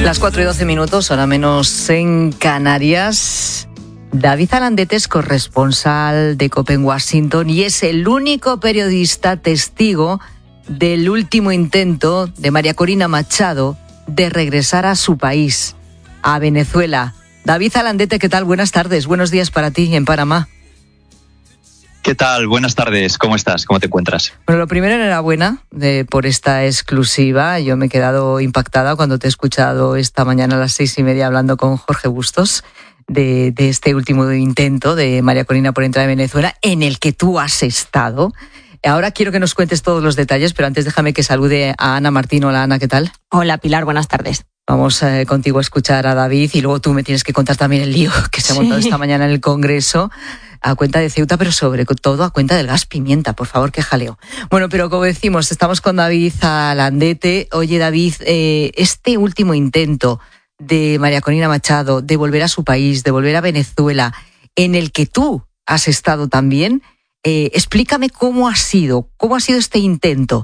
Las 4:12, hora menos en Canarias. David Alandete es corresponsal de COPE en Washington y es el único periodista testigo del último intento de María Corina Machado de regresar a su país, a Venezuela. David Alandete, ¿qué tal? Buenas tardes, buenos días para ti en Panamá. ¿Qué tal? Buenas tardes, ¿cómo estás? ¿Cómo te encuentras? Bueno, lo primero, enhorabuena por esta exclusiva. Yo me he quedado impactada cuando te he escuchado esta mañana a las 6:30 hablando con Jorge Bustos de este último intento de María Corina por entrar a Venezuela, en el que tú has estado. Ahora quiero que nos cuentes todos los detalles, pero antes déjame que salude a Ana Martín. Hola, Ana, ¿qué tal? Hola, Pilar, buenas tardes. Vamos contigo a escuchar a David y luego tú me tienes que contar también el lío que se ha montado esta mañana en el Congreso a cuenta de Ceuta, pero sobre todo a cuenta del gas pimienta. Por favor, qué jaleo. Bueno, pero como decimos, estamos con David Alandete. Oye, David, este último intento de María Corina Machado de volver a su país, de volver a Venezuela, en el que tú has estado también, explícame cómo ha sido este intento.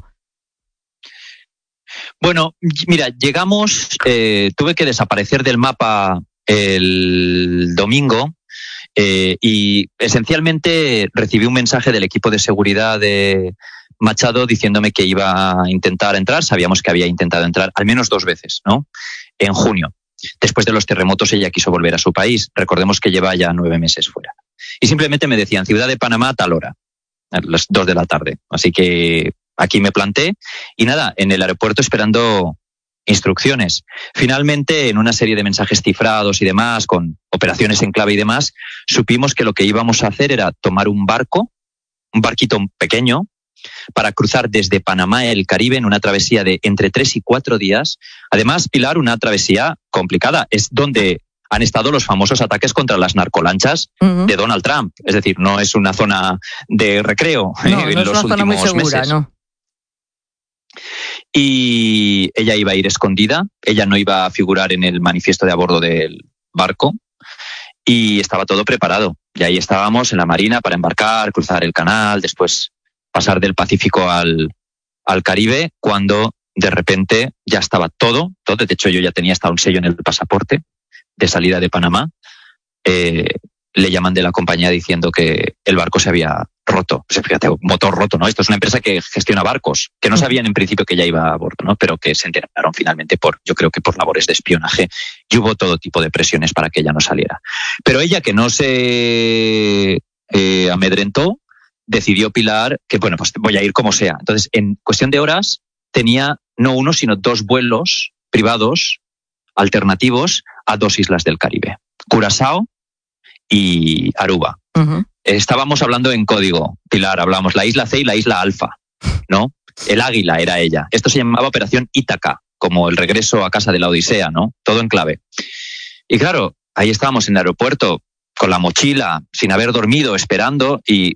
Bueno, mira, llegamos, tuve que desaparecer del mapa el domingo y esencialmente recibí un mensaje del equipo de seguridad de Machado diciéndome que iba a intentar entrar. Sabíamos que había intentado entrar al menos 2 veces, ¿no? En junio. Después de los terremotos ella quiso volver a su país. Recordemos que lleva ya 9 meses fuera. Y simplemente me decían, Ciudad de Panamá a tal hora, a las 2 de la tarde. Así que aquí me planté y nada, en el aeropuerto esperando instrucciones. Finalmente, en una serie de mensajes cifrados y demás, con operaciones en clave y demás, supimos que lo que íbamos a hacer era tomar un barquito pequeño, para cruzar desde Panamá el Caribe en una travesía de entre 3 y 4 días. Además, Pilar, una travesía complicada. Es donde han estado los famosos ataques contra las narcolanchas de Donald Trump. Es decir, no es una zona de recreo en los últimos meses. No es una zona muy segura, ¿no? Y ella iba a ir escondida, ella no iba a figurar en el manifiesto de a bordo del barco y estaba todo preparado. Y ahí estábamos en la marina para embarcar, cruzar el canal, después pasar del Pacífico al Caribe, cuando de repente ya estaba todo. De hecho, yo ya tenía hasta un sello en el pasaporte de salida de Panamá. Le llaman de la compañía diciendo que el barco se había roto. O sea, fíjate, motor roto, ¿no? Esto es una empresa que gestiona barcos, que no sabían en principio que ella iba a bordo, ¿no? Pero que se enteraron finalmente yo creo que por labores de espionaje, y hubo todo tipo de presiones para que ella no saliera. Pero ella, que no se amedrentó, decidió, Pilar, que bueno, pues voy a ir como sea. Entonces, en cuestión de horas, tenía no 1, sino 2 vuelos privados alternativos a 2 islas del Caribe, Curazao y Aruba. Estábamos hablando en código, Pilar, hablamos la isla C y la isla Alfa, ¿no? El Águila era ella. Esto se llamaba Operación Ítaca, como el regreso a casa de la Odisea, ¿no? Todo en clave. Y claro, ahí estábamos en el aeropuerto con la mochila, sin haber dormido, esperando, y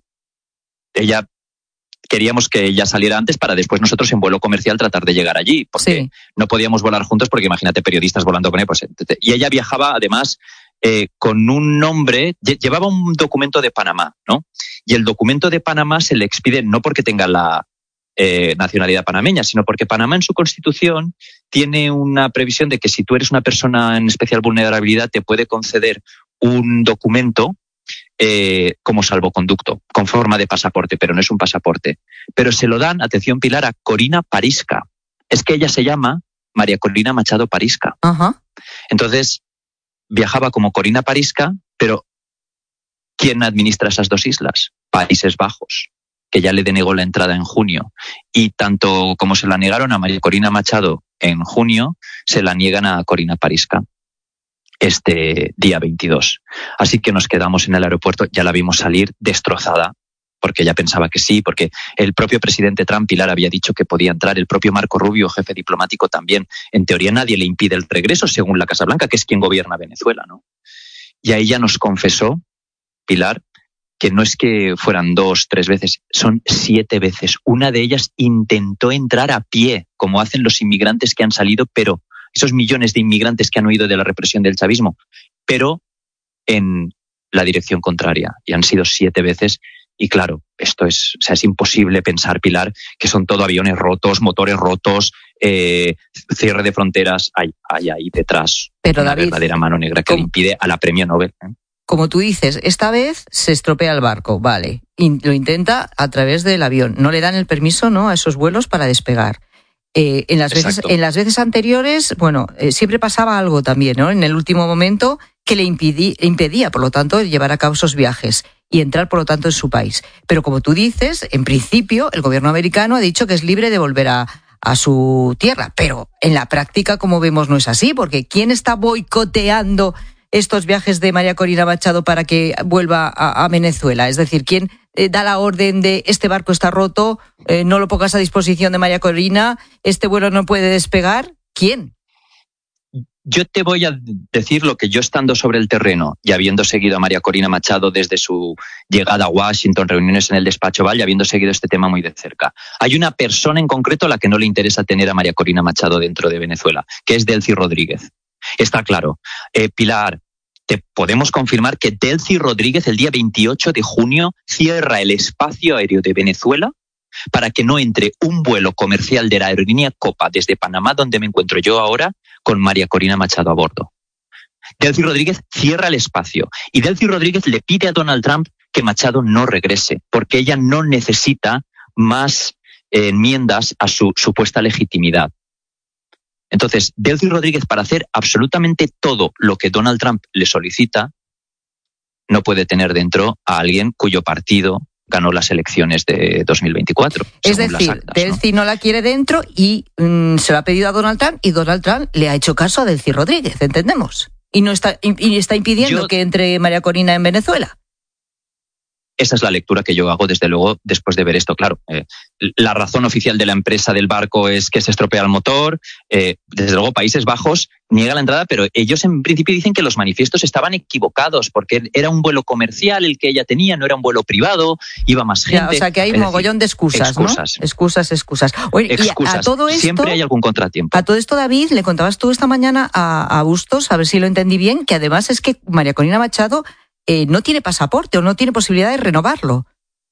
queríamos que ella saliera antes para después nosotros en vuelo comercial tratar de llegar allí, porque no podíamos volar juntos, porque imagínate periodistas volando con él. Y ella viajaba además con un nombre, llevaba un documento de Panamá, ¿no? Y el documento de Panamá se le expide no porque tenga la nacionalidad panameña, sino porque Panamá en su constitución tiene una previsión de que si tú eres una persona en especial vulnerabilidad te puede conceder un documento como salvoconducto, con forma de pasaporte, pero no es un pasaporte. Pero se lo dan, atención Pilar, a Corina Parisca. Es que ella se llama María Corina Machado Parisca. Entonces, viajaba como Corina Parisca, pero ¿quién administra esas 2 islas? Países Bajos, que ya le denegó la entrada en junio. Y tanto como se la negaron a María Corina Machado en junio, se la niegan a Corina Parisca este día 22. Así que nos quedamos en el aeropuerto, ya la vimos salir destrozada, porque ella pensaba que sí, porque el propio presidente Trump, Pilar, había dicho que podía entrar, el propio Marco Rubio, jefe diplomático también. En teoría nadie le impide el regreso, según la Casa Blanca, que es quien gobierna Venezuela, ¿no? Y ahí ya nos confesó, Pilar, que no es que fueran 2, 3 veces, son 7 veces. Una de ellas intentó entrar a pie, como hacen los inmigrantes que han salido, pero esos millones de inmigrantes que han huido de la represión del chavismo, pero en la dirección contraria. Y han sido 7 veces. Y claro, esto es imposible pensar, Pilar, que son todo aviones rotos, motores rotos, cierre de fronteras, hay ahí detrás pero, una David, verdadera mano negra que le impide a la premio Nobel. Como tú dices, esta vez se estropea el barco, vale, y lo intenta a través del avión. No le dan el permiso, ¿no?, a esos vuelos para despegar. En las veces anteriores, bueno, siempre pasaba algo también, ¿no?, en el último momento que le impedía, por lo tanto, llevar a cabo esos viajes y entrar, por lo tanto, en su país. Pero como tú dices, en principio, el gobierno americano ha dicho que es libre de volver a su tierra. Pero en la práctica, como vemos, no es así, porque ¿quién está boicoteando estos viajes de María Corina Machado para que vuelva a Venezuela? Es decir, ¿quién da la orden de este barco está roto, no lo pongas a disposición de María Corina, este vuelo no puede despegar? ¿Quién? Yo te voy a decir lo que yo, estando sobre el terreno y habiendo seguido a María Corina Machado desde su llegada a Washington, reuniones en el despacho Oval, y habiendo seguido este tema muy de cerca. Hay una persona en concreto a la que no le interesa tener a María Corina Machado dentro de Venezuela, que es Delcy Rodríguez. Está claro. Pilar, te podemos confirmar que Delcy Rodríguez el día 28 de junio cierra el espacio aéreo de Venezuela para que no entre un vuelo comercial de la aerolínea Copa desde Panamá, donde me encuentro yo ahora, con María Corina Machado a bordo. Delcy Rodríguez cierra el espacio y Delcy Rodríguez le pide a Donald Trump que Machado no regrese, porque ella no necesita más enmiendas a su supuesta legitimidad. Entonces, Delcy Rodríguez, para hacer absolutamente todo lo que Donald Trump le solicita, no puede tener dentro a alguien cuyo partido ganó las elecciones de 2024. Es decir, Delcy no la quiere dentro y se lo ha pedido a Donald Trump y Donald Trump le ha hecho caso a Delcy Rodríguez, ¿entendemos? Y no está impidiendo que entre María Corina en Venezuela. Esa es la lectura que yo hago, desde luego, después de ver esto. Claro, la razón oficial de la empresa del barco es que se estropea el motor. Desde luego, Países Bajos niega la entrada, pero ellos en principio dicen que los manifiestos estaban equivocados, porque era un vuelo comercial el que ella tenía, no era un vuelo privado, iba más gente. Ya, o sea, que hay un mogollón de excusas, ¿no? Excusas. Oye, excusas. Y a todo esto, siempre hay algún contratiempo. A todo esto, David, le contabas tú esta mañana a Bustos, a ver si lo entendí bien, que además es que María Corina Machado no tiene pasaporte o no tiene posibilidad de renovarlo.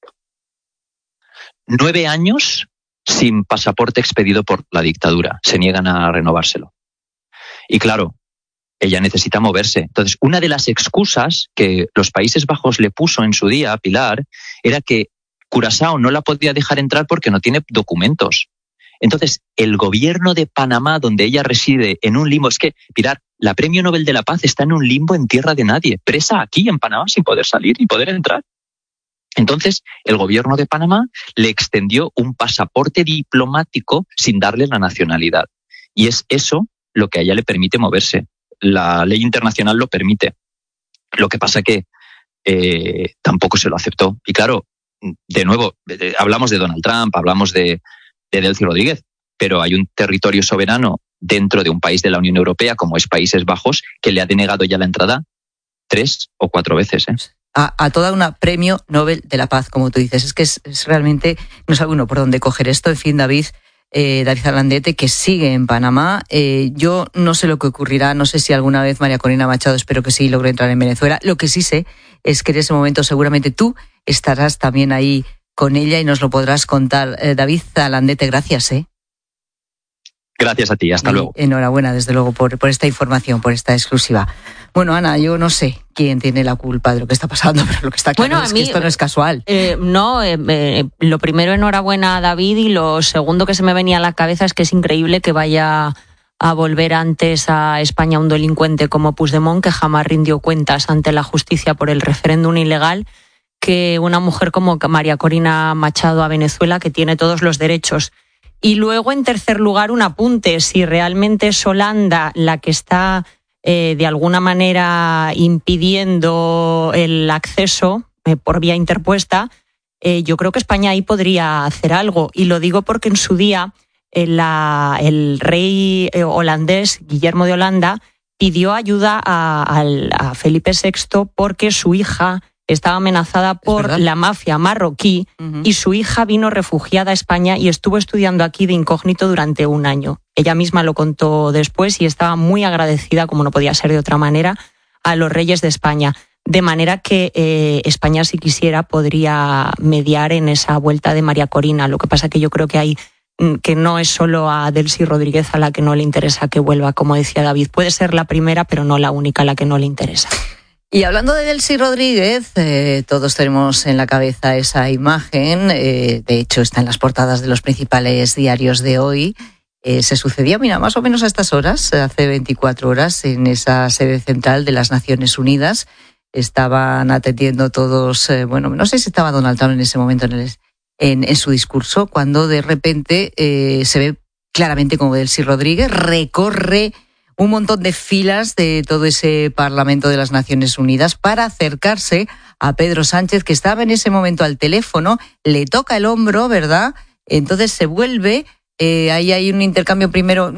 9 años sin pasaporte expedido por la dictadura. Se niegan a renovárselo. Y claro, ella necesita moverse. Entonces, una de las excusas que los Países Bajos le puso en su día a Pilar era que Curazao no la podía dejar entrar porque no tiene documentos. Entonces, el gobierno de Panamá, donde ella reside, en un limbo, es que, Pilar, la Premio Nobel de la Paz está en un limbo en tierra de nadie, presa aquí en Panamá sin poder salir y poder entrar. Entonces, el gobierno de Panamá le extendió un pasaporte diplomático sin darle la nacionalidad. Y es eso lo que a ella le permite moverse. La ley internacional lo permite. Lo que pasa que tampoco se lo aceptó. Y claro, de nuevo, hablamos de Donald Trump, hablamos de Delcy Rodríguez, pero hay un territorio soberano dentro de un país de la Unión Europea, como es Países Bajos, que le ha denegado ya la entrada 3 o 4 veces. A toda una Premio Nobel de la Paz, como tú dices. Es que es realmente, no sabe uno por dónde coger esto. En fin, David Zalandete, que sigue en Panamá. Yo no sé lo que ocurrirá, no sé si alguna vez María Corina Machado, espero que sí, logre entrar en Venezuela. Lo que sí sé es que en ese momento seguramente tú estarás también ahí con ella y nos lo podrás contar. David Zalandete, gracias. Gracias a ti, hasta luego. Enhorabuena, desde luego, por esta información, por esta exclusiva. Bueno, Ana, yo no sé quién tiene la culpa de lo que está pasando, pero lo que está claro es que esto no es casual. Lo primero, enhorabuena a David, y lo segundo que se me venía a la cabeza es que es increíble que vaya a volver antes a España un delincuente como Puigdemont, que jamás rindió cuentas ante la justicia por el referéndum ilegal, que una mujer como María Corina Machado a Venezuela, que tiene todos los derechos. Y luego, en tercer lugar, un apunte. Si realmente es Holanda la que está de alguna manera impidiendo el acceso por vía interpuesta, yo creo que España ahí podría hacer algo. Y lo digo porque en su día el rey holandés, Guillermo de Holanda, pidió ayuda a Felipe VI porque su hija estaba amenazada por la mafia marroquí, y su hija vino refugiada a España y estuvo estudiando aquí de incógnito durante 1 año. Ella misma lo contó después y estaba muy agradecida, como no podía ser de otra manera, a los reyes de España. De manera que España, si quisiera, podría mediar en esa vuelta de María Corina. Lo que pasa que yo creo que hay que no es solo a Delcy Rodríguez a la que no le interesa que vuelva, como decía David. Puede ser la primera, pero no la única a la que no le interesa. Y hablando de Delcy Rodríguez, todos tenemos en la cabeza esa imagen, de hecho está en las portadas de los principales diarios de hoy. Se sucedía, mira, más o menos a estas horas, hace 24 horas, en esa sede central de las Naciones Unidas. Estaban atendiendo todos, no sé si estaba Donald Trump en ese momento en su discurso, cuando de repente se ve claramente como Delcy Rodríguez recorre un montón de filas de todo ese Parlamento de las Naciones Unidas para acercarse a Pedro Sánchez, que estaba en ese momento al teléfono, le toca el hombro, ¿verdad? Entonces se vuelve, ahí hay un intercambio primero,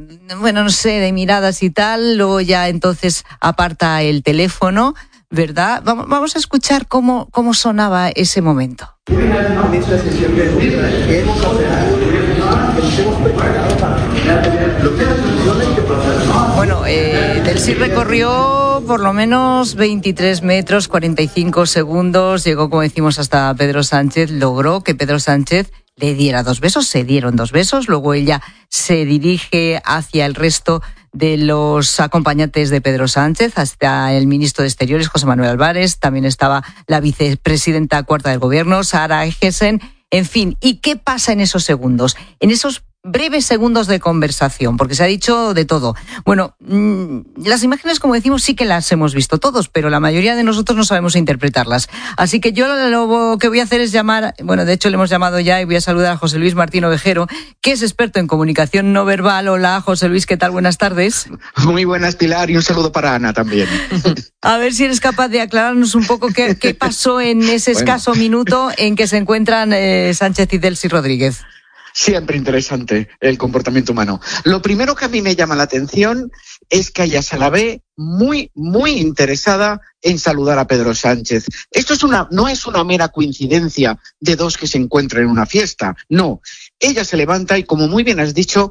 no sé, de miradas y tal, luego ya entonces aparta el teléfono, ¿verdad? Vamos a escuchar cómo sonaba ese momento. Esta sesión de que hemos ordenado, que nos hemos preparado para lo que hay que pasar. Bueno, Delcy recorrió por lo menos 23 metros, 45 segundos, llegó, como decimos, hasta Pedro Sánchez, logró que Pedro Sánchez le diera 2 besos, se dieron 2 besos, luego ella se dirige hacia el resto de los acompañantes de Pedro Sánchez, hasta el ministro de Exteriores, José Manuel Álvarez, también estaba la vicepresidenta cuarta del Gobierno, Sara Eggesen, en fin. ¿Y qué pasa en esos segundos? En esos breves segundos de conversación, porque se ha dicho de todo. Bueno, las imágenes, como decimos, sí que las hemos visto todos, pero la mayoría de nosotros no sabemos interpretarlas. Así que yo lo que voy a hacer es llamar, de hecho le hemos llamado ya y voy a saludar a José Luis Martín Ovejero, que es experto en comunicación no verbal. Hola, José Luis, ¿qué tal? Buenas tardes. Muy buenas, Pilar, y un saludo para Ana también. A ver si eres capaz de aclararnos un poco qué pasó en ese escaso minuto en que se encuentran Sánchez y Delcy Rodríguez. Siempre interesante el comportamiento humano. Lo primero que a mí me llama la atención es que ella se la ve muy, muy interesada en saludar a Pedro Sánchez. Esto no es una mera coincidencia de dos que se encuentran en una fiesta. No, ella se levanta y, como muy bien has dicho,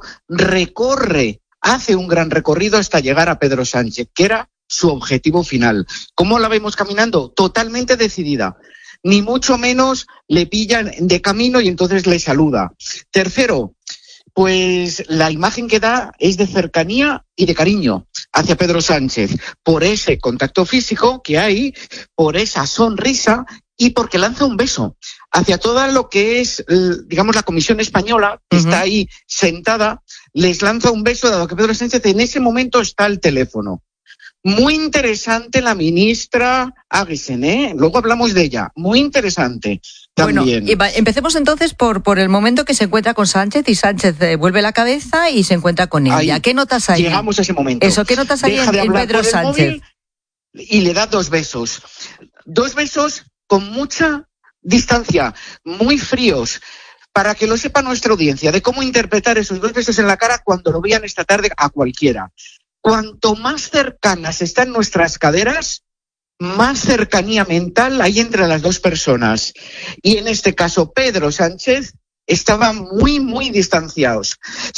hace un gran recorrido hasta llegar a Pedro Sánchez, que era su objetivo final. ¿Cómo la vemos caminando? Totalmente decidida. Ni mucho menos le pillan de camino y entonces le saluda. Tercero, pues la imagen que da es de cercanía y de cariño hacia Pedro Sánchez, por ese contacto físico que hay, por esa sonrisa y porque lanza un beso hacia todo lo que es, digamos, la Comisión Española, que está ahí sentada, les lanza un beso, dado que Pedro Sánchez en ese momento está al teléfono. Muy interesante la ministra Eggesen, luego hablamos de ella. Muy interesante también. Bueno, empecemos entonces por el momento que se encuentra con Sánchez y Sánchez vuelve la cabeza y se encuentra con ella. Ahí, ¿qué notas ahí? Llegamos a ese momento. Eso, ¿qué notas ahí en Pedro Sánchez? Y le da 2 besos. 2 besos con mucha distancia, muy fríos. Para que lo sepa nuestra audiencia, de cómo interpretar esos 2 besos en la cara cuando lo vean esta tarde a cualquiera. Cuanto más cercanas están nuestras caderas, más cercanía mental hay entre las dos personas. Y en este caso, Pedro Sánchez estaban muy, muy distanciados.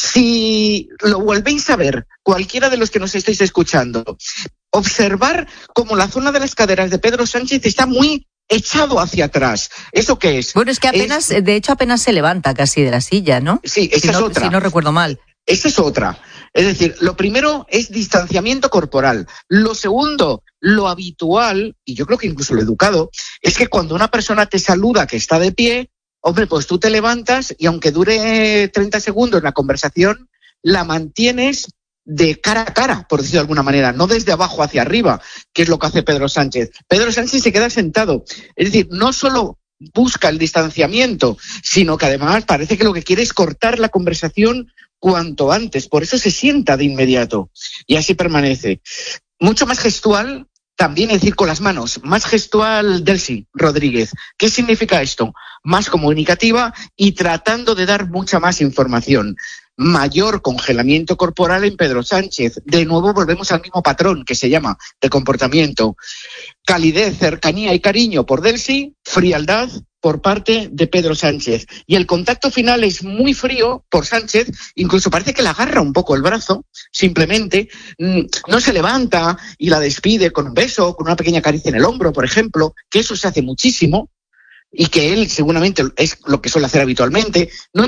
Si lo volvéis a ver, cualquiera de los que nos estáis escuchando, observar cómo la zona de las caderas de Pedro Sánchez está muy echado hacia atrás. ¿Eso qué es? Bueno, es que de hecho apenas se levanta casi de la silla, ¿no? Sí, esa es otra. Si no recuerdo mal. Esa es otra. Es decir, lo primero es distanciamiento corporal. Lo segundo, lo habitual, y yo creo que incluso lo educado, es que cuando una persona te saluda que está de pie, hombre, pues tú te levantas y aunque dure 30 segundos la conversación, la mantienes de cara a cara, por decirlo de alguna manera, no desde abajo hacia arriba, que es lo que hace Pedro Sánchez. Pedro Sánchez se queda sentado. Es decir, no solo busca el distanciamiento, sino que además parece que lo que quiere es cortar la conversación cuanto antes. Por eso se sienta de inmediato y así permanece. Mucho más gestual, también, es decir, con las manos, más gestual Delcy Rodríguez. ¿Qué significa esto? Más comunicativa y tratando de dar mucha más información. Mayor congelamiento corporal en Pedro Sánchez. De nuevo volvemos al mismo patrón que se llama de comportamiento. Calidez, cercanía y cariño por Delcy, frialdad por parte de Pedro Sánchez. Y el contacto final es muy frío por Sánchez, incluso parece que le agarra un poco el brazo, simplemente no se levanta y la despide con un beso, con una pequeña caricia en el hombro, por ejemplo, que eso se hace muchísimo y que él seguramente es lo que suele hacer habitualmente. No,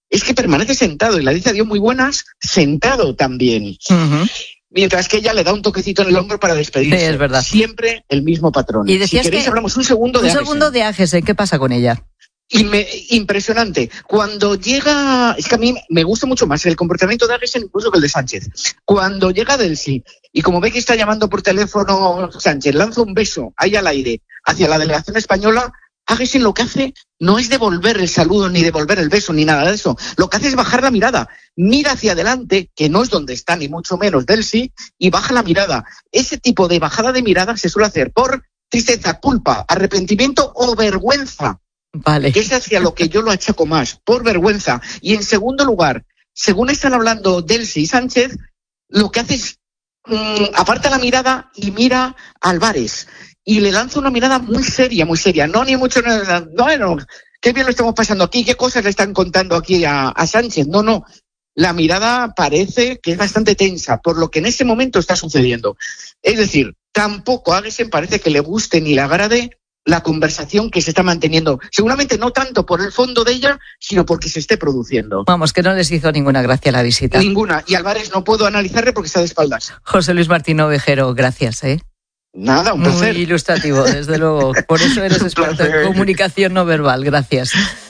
es que permanece sentado y la dice adiós muy buenas sentado también. Uh-huh. Mientras que ella le da un toquecito en el hombro para despedirse. Sí, es verdad. Siempre el mismo patrón. Y decías si queréis, que hablamos un segundo de Agesen. ¿Qué pasa con ella? Impresionante. Cuando llega, es que a mí me gusta mucho más el comportamiento de Agesen incluso que el de Sánchez. Cuando llega Delcy y como ve que está llamando por teléfono Sánchez, lanza un beso ahí al aire hacia la delegación española, Agesen lo que hace no es devolver el saludo, ni devolver el beso, ni nada de eso. Lo que hace es bajar la mirada. Mira hacia adelante, que no es donde está, ni mucho menos Delcy, y baja la mirada. Ese tipo de bajada de mirada se suele hacer por tristeza, culpa, arrepentimiento o vergüenza. Vale. Que es hacia lo que yo lo achaco más, por vergüenza. Y en segundo lugar, según están hablando Delcy y Sánchez, lo que hace es aparta la mirada y mira a Álvarez. Y le lanza una mirada muy seria, muy seria. No, ni mucho, no, qué bien lo estamos pasando aquí, qué cosas le están contando aquí a Sánchez. No. La mirada parece que es bastante tensa por lo que en ese momento está sucediendo. Es decir, tampoco a Agesen parece que le guste ni le agrade la conversación que se está manteniendo. Seguramente no tanto por el fondo de ella, sino porque se esté produciendo. Vamos, que no les hizo ninguna gracia la visita. Ninguna. Y Álvarez no puedo analizarle porque está de espaldas. José Luis Martín Ovejero, gracias, Nada, un placer. Muy ilustrativo, desde luego. Por eso eres experto en comunicación no verbal. Gracias.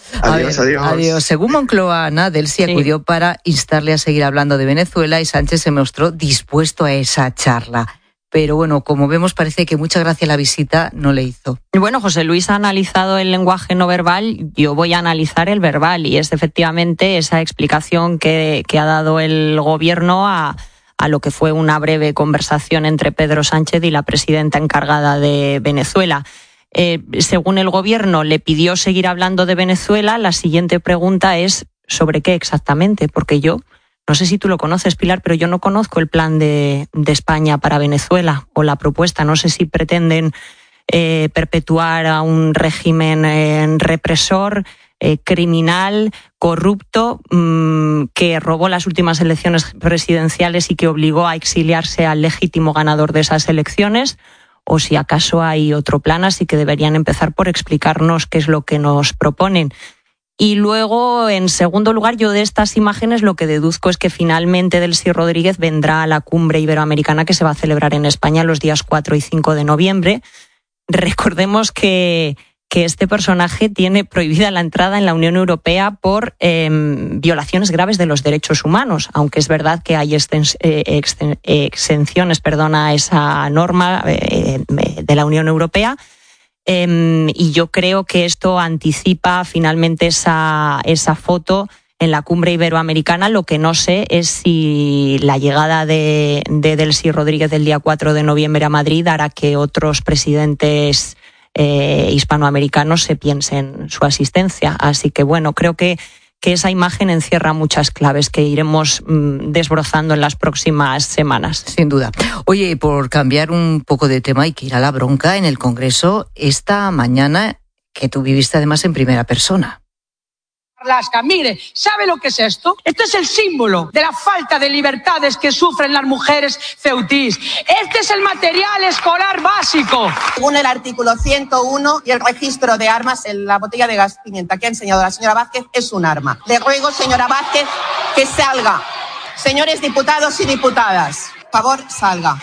Adiós. Según Moncloa, Ana, Delcy acudió para instarle a seguir hablando de Venezuela y Sánchez se mostró dispuesto a esa charla. Pero bueno, como vemos, parece que mucha gracia la visita no le hizo. Bueno, José Luis ha analizado el lenguaje no verbal, yo voy a analizar el verbal, y es efectivamente esa explicación que ha dado el gobierno a lo que fue una breve conversación entre Pedro Sánchez y la presidenta encargada de Venezuela. Según el gobierno, le pidió seguir hablando de Venezuela. La siguiente pregunta es ¿sobre qué exactamente? Porque yo, no sé si tú lo conoces, Pilar, pero yo no conozco el plan de España para Venezuela o la propuesta. No sé si pretenden perpetuar a un régimen represor, criminal, corrupto, que robó las últimas elecciones presidenciales y que obligó a exiliarse al legítimo ganador de esas elecciones, o si acaso hay otro plan, así que deberían empezar por explicarnos qué es lo que nos proponen. Y luego, en segundo lugar, yo de estas imágenes lo que deduzco es que finalmente Delcy Rodríguez vendrá a la cumbre iberoamericana que se va a celebrar en España los días 4 y 5 de noviembre. Recordemos que este personaje tiene prohibida la entrada en la Unión Europea por violaciones graves de los derechos humanos, aunque es verdad que hay exenciones a esa norma de la Unión Europea. Y yo creo que esto anticipa finalmente esa foto en la cumbre iberoamericana. Lo que no sé es si la llegada de Delcy Rodríguez el día 4 de noviembre a Madrid hará que otros presidentes hispanoamericanos se piensen su asistencia. Así que bueno, creo que esa imagen encierra muchas claves que iremos desbrozando en las próximas semanas. Sin duda. Oye, por cambiar un poco de tema y que ir a la bronca en el Congreso esta mañana, que tú viviste además en primera persona. Marlaska, mire, ¿sabe lo que es esto? Esto es el símbolo de la falta de libertades que sufren las mujeres ceutís. Este es el material escolar básico. Según el artículo 101 y el registro de armas, la botella de gas pimienta que ha enseñado la señora Vázquez es un arma. Le ruego, señora Vázquez, que salga. Señores diputados y diputadas, por favor, salga.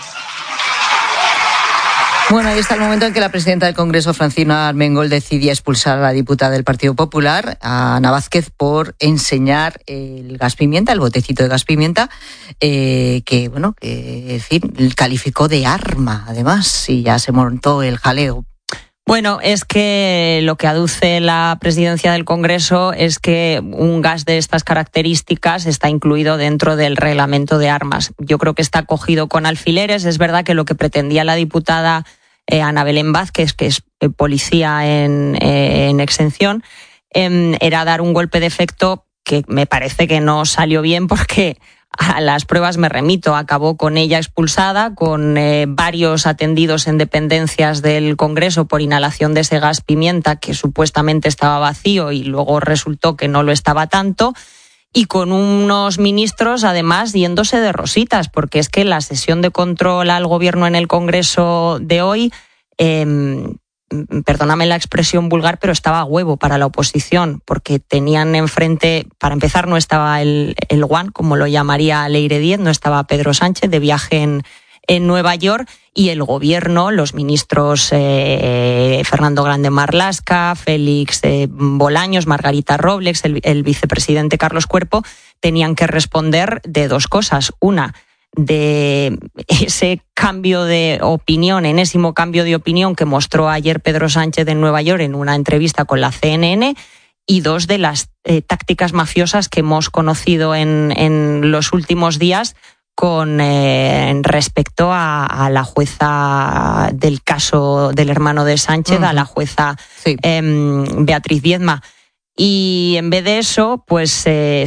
Bueno, ahí está el momento en que la presidenta del Congreso, Francina Armengol, decidía expulsar a la diputada del Partido Popular, a Ana Vázquez, por enseñar el gas pimienta, el botecito de gas pimienta, que en fin, calificó de arma, además, y ya se montó el jaleo. Bueno, es que lo que aduce la presidencia del Congreso es que un gas de estas características está incluido dentro del reglamento de armas. Yo creo que está cogido con alfileres. Es verdad que lo que pretendía la diputada Ana Belén Vázquez, que es policía en exención, era dar un golpe de efecto que me parece que no salió bien, porque a las pruebas me remito. Acabó con ella expulsada, con varios atendidos en dependencias del Congreso por inhalación de ese gas pimienta que supuestamente estaba vacío y luego resultó que no lo estaba tanto, y con unos ministros además yéndose de rositas, porque es que la sesión de control al gobierno en el Congreso de hoy perdóname la expresión vulgar, pero estaba a huevo para la oposición, porque tenían enfrente, para empezar, no estaba el Guan, como lo llamaría Leire Díez, no estaba Pedro Sánchez de viaje en Nueva York, y el gobierno, los ministros Fernando Grande Marlaska, Félix Bolaños, Margarita Robles, el vicepresidente Carlos Cuerpo, tenían que responder de dos cosas. Una, de ese cambio de opinión, enésimo cambio de opinión que mostró ayer Pedro Sánchez en Nueva York en una entrevista con la CNN, y dos, de las tácticas mafiosas que hemos conocido en los últimos días con respecto a la jueza del caso del hermano de Sánchez, a la jueza Beatriz Viedma. Y en vez de eso, pues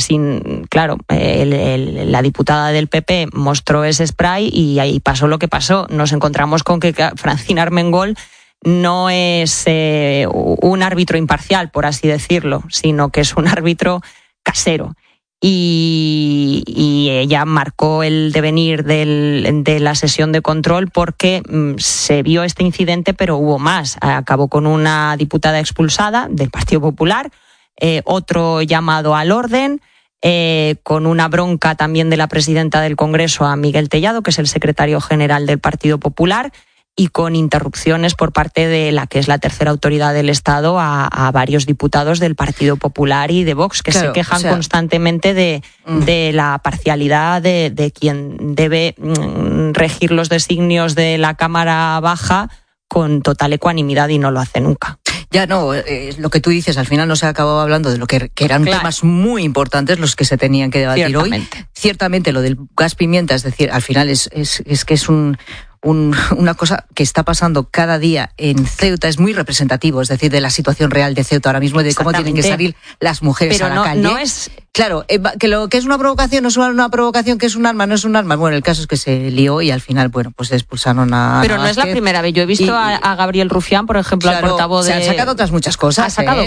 la diputada del PP mostró ese spray y ahí pasó lo que pasó. Nos encontramos con que Francina Armengol no es un árbitro imparcial, por así decirlo, sino que es un árbitro casero. Y ella marcó el devenir de la sesión de control porque se vio este incidente, pero hubo más. Acabó con una diputada expulsada del Partido Popular, otro llamado al orden, con una bronca también de la presidenta del Congreso a Miguel Tellado, que es el secretario general del Partido Popular, y con interrupciones por parte de la que es la tercera autoridad del Estado a varios diputados del Partido Popular y de Vox, que se quejan constantemente de la parcialidad de quien debe regir los designios de la Cámara Baja con total ecuanimidad, y no lo hace nunca. Ya no, lo que tú dices, al final no se ha acabado hablando de lo que eran temas muy importantes los que se tenían que debatir hoy. Ciertamente lo del gas pimienta, es decir, al final es que es una cosa que está pasando cada día en Ceuta, es muy representativo, es decir, de la situación real de Ceuta ahora mismo, de cómo tienen que salir las mujeres a la calle. No es... Claro, que lo que es una provocación no es una provocación, que es un arma, no es un arma. Bueno, el caso es que se lió y al final, bueno, pues expulsaron a Pero no es la primera vez. Yo he visto a Gabriel Rufián, por ejemplo, al portavoz de... Se han sacado otras muchas cosas. Ha sacado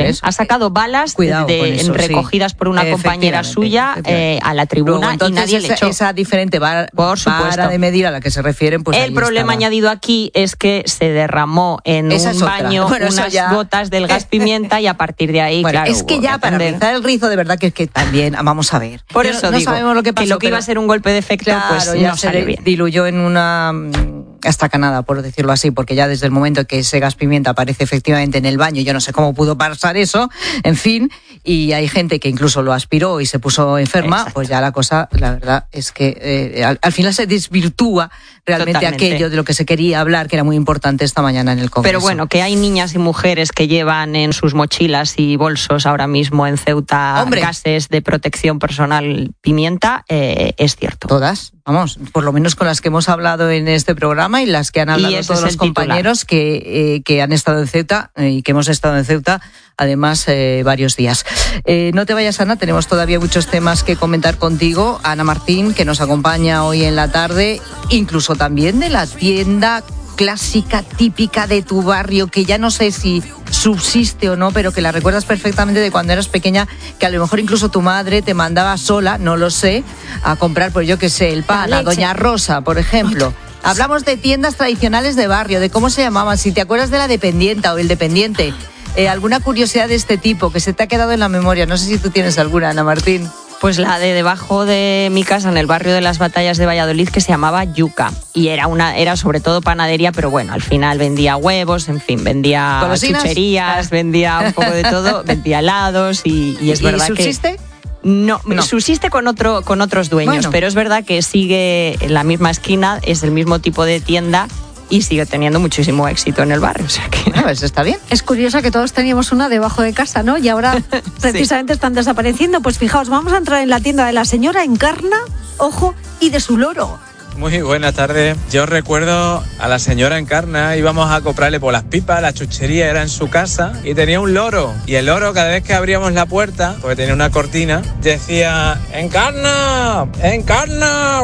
balas, recogidas por una compañera suya a la tribuna. Luego, y nadie le echó. Esa diferente vara de medir a la que se refieren, pues el problema añadido aquí es que se derramó en un baño unas gotas del gas pimienta, y a partir de ahí, claro... Es que ya, para rizar el rizo, de verdad que también, vamos a ver. Por eso no sabemos lo que pasó, que lo que iba a ser un golpe de efecto, pues ya no salió bien. Diluyó en una estacanada, por decirlo así, porque ya desde el momento que ese gas pimienta aparece efectivamente en el baño, yo no sé cómo pudo pasar eso, en fin, y hay gente que incluso lo aspiró y se puso enferma. Exacto. Pues ya la cosa, la verdad es que al final se desvirtúa realmente aquello de lo que se quería hablar, que era muy importante esta mañana en el Congreso. Pero bueno, que hay niñas y mujeres que llevan en sus mochilas y bolsos ahora mismo en Ceuta gases de protección personal pimienta, es cierto. Todas, vamos, por lo menos con las que hemos hablado en este programa y las que han hablado todos los compañeros que han estado en Ceuta y que hemos estado en Ceuta, además, varios días. No te vayas, Ana, tenemos todavía muchos temas que comentar contigo. Ana Martín, que nos acompaña hoy en la tarde, incluso también de la tienda clásica, típica de tu barrio, que ya no sé si subsiste o no, pero que la recuerdas perfectamente de cuando eras pequeña, que a lo mejor incluso tu madre te mandaba sola, no lo sé, a comprar, pues yo qué sé, el pan, a Doña Rosa, por ejemplo. Hablamos de tiendas tradicionales de barrio, de cómo se llamaban, si te acuerdas de la dependienta o el dependiente. ¿Alguna curiosidad de este tipo que se te ha quedado en la memoria? No sé si tú tienes alguna, Ana Martín. Pues la de debajo de mi casa, en el barrio de las Batallas de Valladolid, que se llamaba Yuca, y era sobre todo panadería, pero bueno, al final vendía huevos, en fin, vendía chucherías, vendía un poco de todo, vendía helados, y es verdad que... ¿Y subsiste? No, subsiste con otros dueños, pero es verdad que sigue en la misma esquina, es el mismo tipo de tienda, y sigue teniendo muchísimo éxito en el barrio. O sea que... eso está bien. Es curioso que todos teníamos una debajo de casa, ¿no? Y ahora precisamente están desapareciendo. Pues fijaos, vamos a entrar en la tienda de la señora Encarna, ojo, y de su loro. Muy buenas tardes. Yo recuerdo a la señora Encarna, íbamos a comprarle por las pipas, la chuchería era en su casa y tenía un loro. Y el loro, cada vez que abríamos la puerta, porque tenía una cortina, decía: ¡Encarna! ¡Encarna!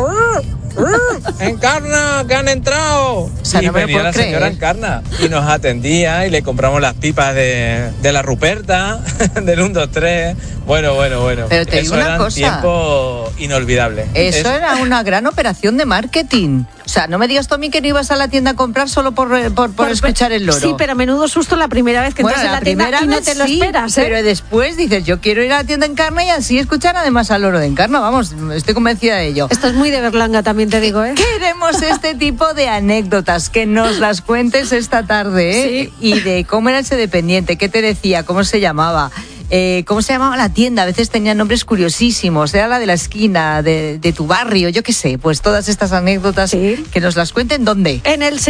¡Encarna! ¡Que han entrado! O sea, y no me venía la señora creer. Encarna y nos atendía y le compramos las pipas de la Ruperta, del 1, 2, 3. Bueno. Pero te digo una cosa. Tiempo inolvidable. Eso era una gran operación de marketing. O sea, no me digas tú a mí que no ibas a la tienda a comprar solo por escuchar el loro. Sí, pero menudo susto la primera vez que entras en la tienda y no te lo esperas, ¿eh? Pero después dices, yo quiero ir a la tienda de Encarna y así escuchar además al loro de Encarna. Vamos, estoy convencida de ello. Esto es muy de Berlanga, también te digo, ¿eh? Queremos este tipo de anécdotas, que nos las cuentes esta tarde, ¿eh? Sí. Y de cómo era ese dependiente, qué te decía, cómo se llamaba. ¿Cómo se llamaba la tienda? A veces tenía nombres curiosísimos. Era la de la esquina, de tu barrio, yo qué sé. Pues todas estas anécdotas, sí, que nos las cuenten, ¿dónde? En el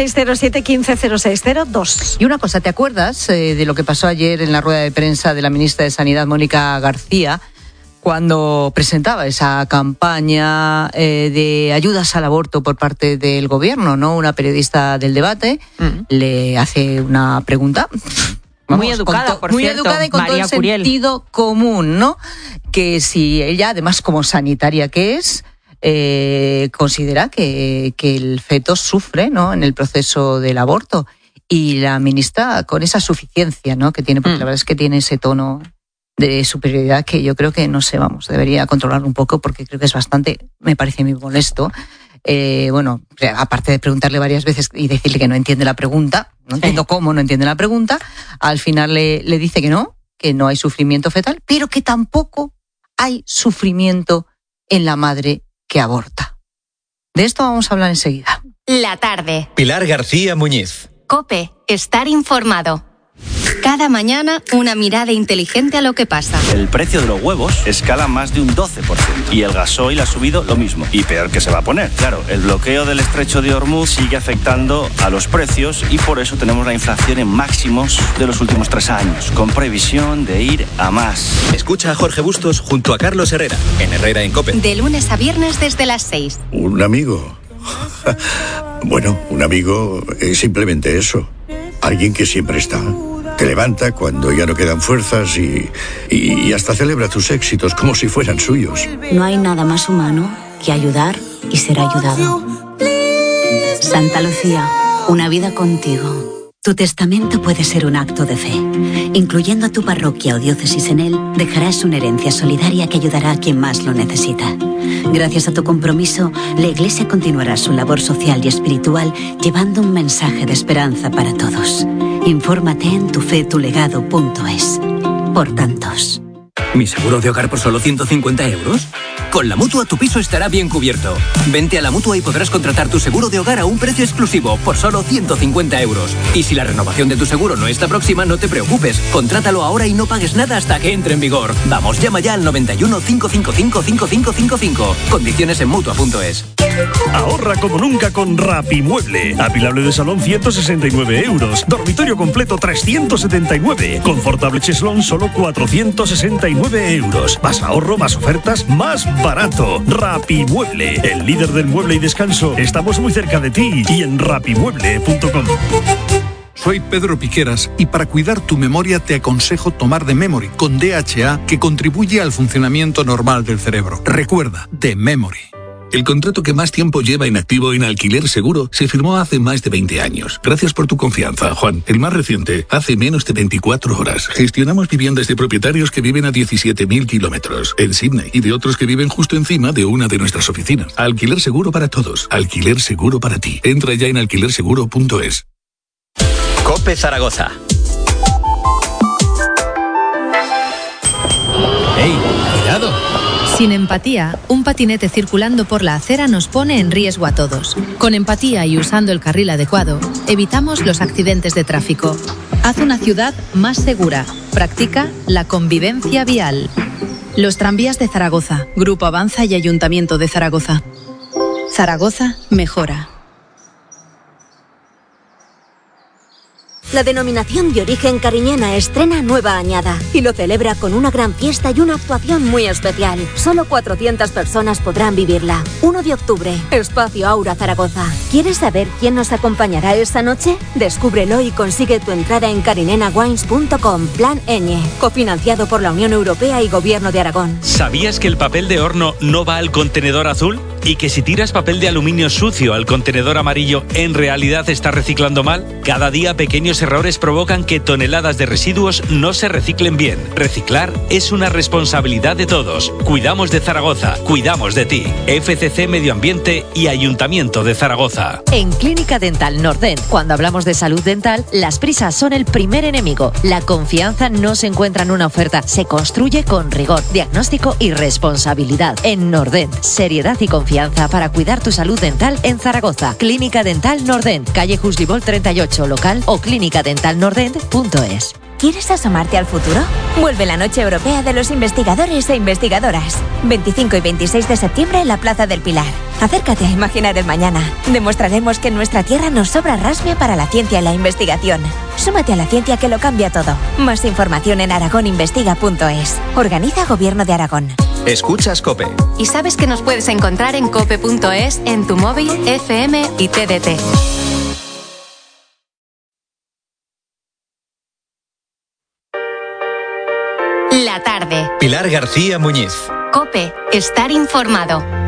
607-150602. Y una cosa, ¿te acuerdas de lo que pasó ayer en la rueda de prensa de la ministra de Sanidad, Mónica García, cuando presentaba esa campaña de ayudas al aborto por parte del gobierno, ¿no? Una periodista del Debate le hace una pregunta... Vamos, muy educada, por muy cierto, educada y con María todo el sentido común, ¿no? Que si ella, además como sanitaria que es, considera que el feto sufre, ¿no?, en el proceso del aborto. Y la ministra, con esa suficiencia, ¿no?, que tiene, porque la verdad es que tiene ese tono de superioridad que yo creo que, no sé, vamos, debería controlarlo un poco, porque creo que es bastante, me parece muy molesto. Bueno, aparte de preguntarle varias veces y decirle que no entiende la pregunta, no entiendo cómo no entiende la pregunta, al final le dice que no hay sufrimiento fetal, pero que tampoco hay sufrimiento en la madre que aborta. De esto vamos a hablar enseguida. La tarde. Pilar García Muñiz. COPE. Estar informado. Cada mañana una mirada inteligente a lo que pasa. El precio de los huevos escala más de un 12% y el gasoil ha subido lo mismo. Y peor que se va a poner. Claro, el bloqueo del estrecho de Hormuz sigue afectando a los precios y por eso tenemos la inflación en máximos de los últimos 3 años, con previsión de ir a más. Escucha a Jorge Bustos junto a Carlos Herrera en Herrera en COPE. De lunes a viernes desde las 6. Un amigo. Bueno, un amigo es simplemente eso. Alguien que siempre está. Te levanta cuando ya no quedan fuerzas y hasta celebra tus éxitos como si fueran suyos. No hay nada más humano que ayudar y ser ayudado. Santa Lucía, una vida contigo. Tu testamento puede ser un acto de fe. Incluyendo a tu parroquia o diócesis en él, dejarás una herencia solidaria que ayudará a quien más lo necesita. Gracias a tu compromiso, la Iglesia continuará su labor social y espiritual llevando un mensaje de esperanza para todos. Infórmate en tufetulegado.es. Por tantos. ¿Mi seguro de hogar por solo 150 euros? Con la Mutua tu piso estará bien cubierto. Vente a la Mutua y podrás contratar tu seguro de hogar a un precio exclusivo por solo 150 euros. Y si la renovación de tu seguro no está próxima, no te preocupes. Contrátalo ahora y no pagues nada hasta que entre en vigor. Vamos, llama ya al 91 555 5555. Condiciones en Mutua.es. Ahorra como nunca con Rapimueble. Apilable de salón 169 euros. Dormitorio completo 379. Confortable cheslón solo 469 euros. Más ahorro, más ofertas, más barato. Rapimueble, el líder del mueble y descanso. Estamos muy cerca de ti y en rapimueble.com. Soy Pedro Piqueras y para cuidar tu memoria te aconsejo tomar The Memory con DHA, que contribuye al funcionamiento normal del cerebro. Recuerda, The Memory. El contrato que más tiempo lleva inactivo en Alquiler Seguro se firmó hace más de 20 años. Gracias por tu confianza, Juan. El más reciente, hace menos de 24 horas. Gestionamos viviendas de propietarios que viven a 17.000 kilómetros en Sydney y de otros que viven justo encima de una de nuestras oficinas. Alquiler Seguro para todos. Alquiler Seguro para ti. Entra ya en alquilerseguro.es. COPE Zaragoza. ¡Ey, cuidado! Sin empatía, un patinete circulando por la acera nos pone en riesgo a todos. Con empatía y usando el carril adecuado, evitamos los accidentes de tráfico. Haz una ciudad más segura. Practica la convivencia vial. Los tranvías de Zaragoza, Grupo Avanza y Ayuntamiento de Zaragoza. Zaragoza mejora. La denominación de origen cariñena estrena nueva añada y lo celebra con una gran fiesta y una actuación muy especial. Solo 400 personas podrán vivirla. 1 de octubre, Espacio Aura Zaragoza. ¿Quieres saber quién nos acompañará esa noche? Descúbrelo y consigue tu entrada en carinenawines.com. Plan Ñ, cofinanciado por la Unión Europea y Gobierno de Aragón. ¿Sabías que el papel de horno no va al contenedor azul? y que si tiras papel de aluminio sucio al contenedor amarillo en realidad estás reciclando mal? Cada día pequeños errores provocan que toneladas de residuos no se reciclen bien. Reciclar es una responsabilidad de todos. Cuidamos de Zaragoza, cuidamos de ti. FCC Medio Ambiente y Ayuntamiento de Zaragoza. En Clínica Dental Nordent, cuando hablamos de salud dental, las prisas son el primer enemigo. La confianza no se encuentra en una oferta, se construye con rigor, diagnóstico y responsabilidad. En Nordent, seriedad y confianza para cuidar tu salud dental en Zaragoza. Clínica Dental Nordent, calle Jusdibol 38, local o clínicadentalnordent.es. ¿Quieres asomarte al futuro? Vuelve la Noche Europea de los Investigadores e Investigadoras. 25 y 26 de septiembre en la Plaza del Pilar. Acércate a imaginar el mañana. Demostraremos que en nuestra tierra nos sobra rasmia para la ciencia y la investigación. Súmate a la ciencia que lo cambia todo. Más información en aragoninvestiga.es. Organiza Gobierno de Aragón. Escuchas COPE. ¿Y sabes que nos puedes encontrar en cope.es, en tu móvil, FM y TDT? La tarde. Pilar García Muñiz. COPE, estar informado.